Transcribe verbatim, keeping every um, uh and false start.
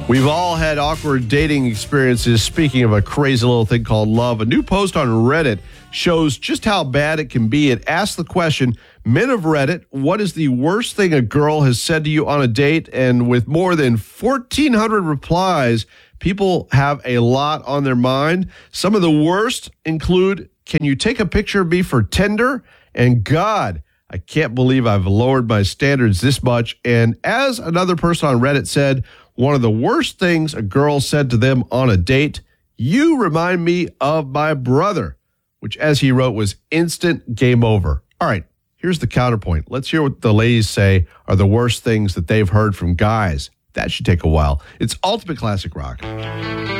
We've all had awkward dating experiences. Speaking of a crazy little thing called love, a new post on Reddit shows just how bad it can be. It asks the question, men of Reddit, what is the worst thing a girl has said to you on a date? And with more than fourteen hundred replies, people have a lot on their mind. Some of the worst include, can you take a picture of me for Tinder? And God, I can't believe I've lowered my standards this much. And as another person on Reddit said, one of the worst things a girl said to them on a date, you remind me of my brother, which, as he wrote, was instant game over. All right, here's the counterpoint. Let's hear what the ladies say are the worst things that they've heard from guys. That should take a while. It's Ultimate Classic Rock.